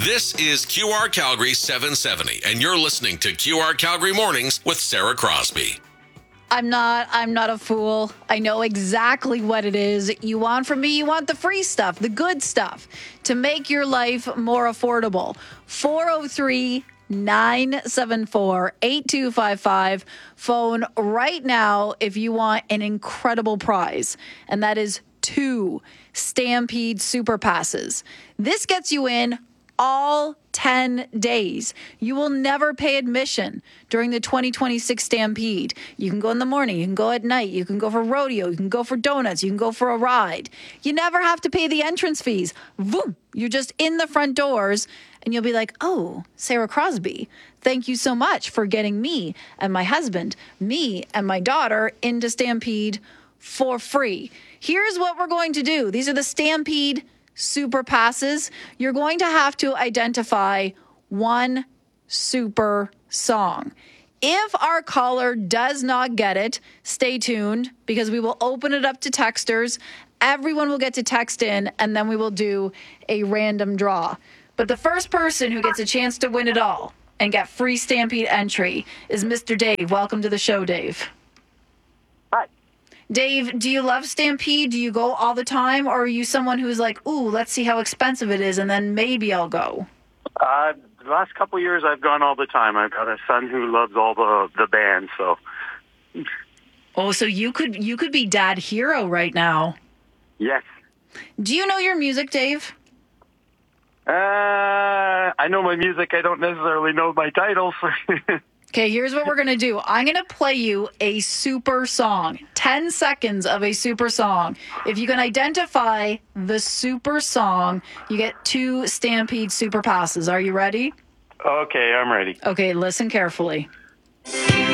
This is QR Calgary 770, and you're listening to QR Calgary Mornings with Sarah Crosby. I'm not a fool. I know exactly what it is you want from me. You want the free stuff, the good stuff to make your life more affordable. 403-974-8255. Phone right now if you want an incredible prize, and that is 2 Stampede Super Passes. This gets you in all 10 days. You will never pay admission during the 2026 Stampede. You can go in the morning, you can go at night, you can go for rodeo, you can go for donuts, you can go for a ride. You never have to pay the entrance fees. Boom, you're just in the front doors and you'll be like, oh, Sarah Crosby, thank you so much for getting me and my husband, me and my daughter into Stampede for free. Here's what we're going to do. These are the Stampede Super Passes. You're going to have to identify one super song. If our caller does not get it, stay tuned because we will open it up to texters. Everyone will get to text in and then we will do a random draw. But the first person who gets a chance to win it all and get free Stampede entry is Mr. Dave. Welcome to the show, Dave. Hi. Dave, do you love Stampede? Do you go all the time? Or are you someone who's like, ooh, let's see how expensive it is, and then maybe I'll go? The last couple of years, I've gone all the time. I've got a son who loves all the bands, so. Oh, so you could be dad hero right now. Yes. Do you know your music, Dave? I know my music. I don't necessarily know my titles. Okay, here's what we're going to do. I'm going to play you a super song, 10 seconds of a super song. If you can identify the super song, you get 2 Stampede Super Passes. Are you ready? Okay, I'm ready. Okay, listen carefully.